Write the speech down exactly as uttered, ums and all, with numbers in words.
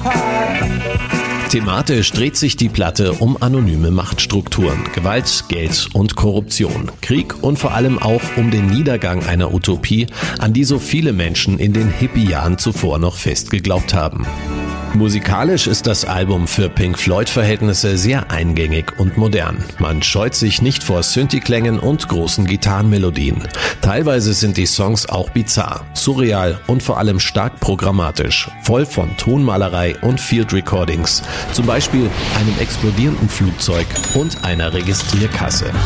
Thematisch dreht sich die Platte um anonyme Machtstrukturen, Gewalt, Geld und Korruption, Krieg und vor allem auch um den Niedergang einer Utopie, an die so viele Menschen in den Hippie-Jahren zuvor noch fest geglaubt haben. Musikalisch ist das Album für Pink Floyd-Verhältnisse sehr eingängig und modern. Man scheut sich nicht vor Synthi-Klängen und großen Gitarrenmelodien. Teilweise sind die Songs auch bizarr, surreal und vor allem stark programmatisch, voll von Tonmalerei und Field Recordings, zum Beispiel einem explodierenden Flugzeug und einer Registrierkasse.